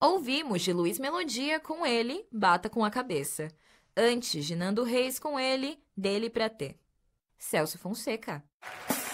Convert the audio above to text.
Ouvimos de Luiz Melodia com ele, Bata com a Cabeça. Antes, de Nando Reis com ele, Dele pra Ter. Celso Fonseca.